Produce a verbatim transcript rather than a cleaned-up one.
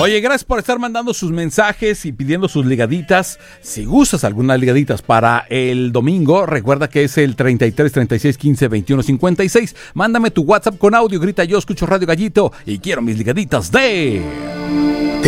Oye, gracias por estar mandando sus mensajes y pidiendo sus ligaditas. Si gustas algunas ligaditas para el domingo, recuerda que es el treinta y tres, treinta y seis, quince, veintiuno, cincuenta y seis. Mándame tu WhatsApp con audio, grita yo escucho Radio Gallito y quiero mis ligaditas de...